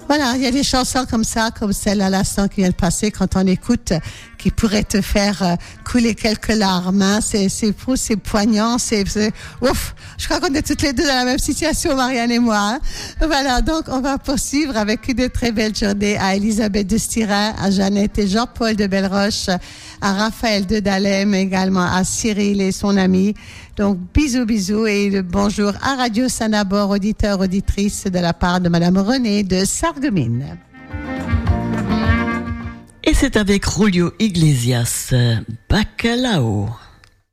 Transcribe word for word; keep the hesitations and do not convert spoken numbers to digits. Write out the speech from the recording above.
Voilà, il y a des chansons comme ça, comme celle à l'instant qui vient de passer, quand on écoute, qui pourrait te faire euh, couler quelques larmes. Hein. C'est, c'est fou, c'est poignant, c'est, c'est, ouf. Je crois qu'on est toutes les deux dans la même situation, Marianne et moi. Hein. Voilà, donc on va poursuivre avec une très belle journée à Elisabeth de Styrin, à Jeannette et Jean-Paul de Belleroche, à Raphaël de Dalem, également à Cyril et son ami. Donc, bisous, bisous et le bonjour à Radio Sanabor, auditeurs, auditrices, de la part de Madame Renée de Sarreguemines. Et c'est avec Julio Iglesias, Bacalao.